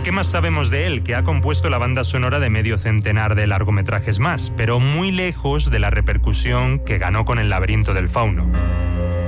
¿Qué más sabemos de él? Que ha compuesto la banda sonora de medio centenar de largometrajes más, pero muy lejos de la repercusión que ganó con El laberinto del fauno.